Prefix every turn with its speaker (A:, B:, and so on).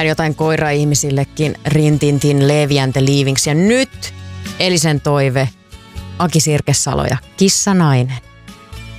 A: vähän jotain koira-ihmisillekin. Rintintin, Levi and the Leavings. Ja nyt Elisen toive, Aki Sirkesalo ja Kissanainen.